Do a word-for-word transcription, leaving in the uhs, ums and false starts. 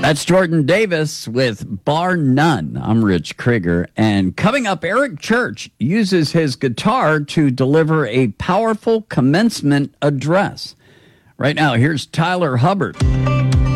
That's Jordan Davis with Bar None. I'm Rich Krieger. And coming up, Eric Church uses his guitar to deliver a powerful commencement address. Right now, here's Tyler Hubbard.